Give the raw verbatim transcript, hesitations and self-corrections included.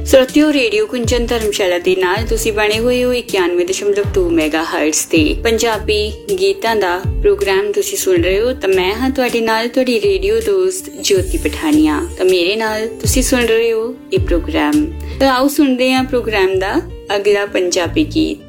श्रोतियों radio कुंजन धर्मशाला दे नाल तुसी बने हुए हो इक्यानवे दशमलव दो मेगा हर्ट्ज ते पंजाबी गीतां दा प्रोग्राम तुसी सुन रहे हो। तो मैं हाँ तुहाडे नाल तुहाडी रेडियो दोस्त ज्योति पठानिया। तो मेरे नाल तुसी सुन रहे हो ये प्रोग्राम। तो आओ सुनदे हां प्रोग्राम दा अगला पंजाबी गीत।